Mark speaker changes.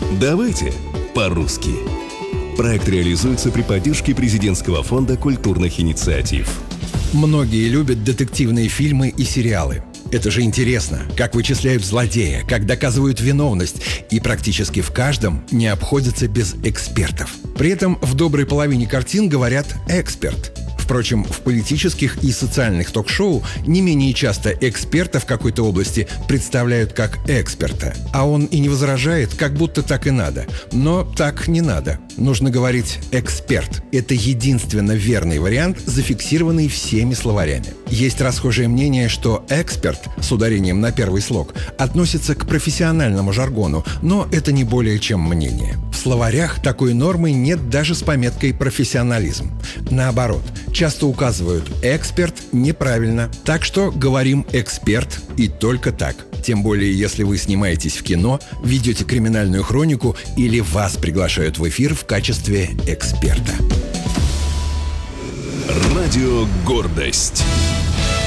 Speaker 1: Давайте по-русски. Проект реализуется при поддержке Президентского фонда культурных инициатив.
Speaker 2: Многие любят детективные фильмы и сериалы. Это же интересно, как вычисляют злодея, как доказывают виновность, и практически в каждом не обходятся без экспертов. При этом в доброй половине картин говорят «эксперт». Впрочем, в политических и социальных ток-шоу не менее часто эксперта в какой-то области представляют как эксперта. А он и не возражает, как будто так и надо. Но так не надо. Нужно говорить «эксперт». Это единственно верный вариант, зафиксированный всеми словарями. Есть расхожее мнение, что «эксперт» с ударением на первый слог относится к профессиональному жаргону, но это не более чем мнение. В словарях такой нормы нет даже с пометкой «профессионализм». Наоборот, часто указывают «эксперт» неправильно. Так что говорим «эксперт» и только так. Тем более, если вы снимаетесь в кино, ведете криминальную хронику или вас приглашают в эфир в качестве эксперта.
Speaker 1: Радио «Гордость».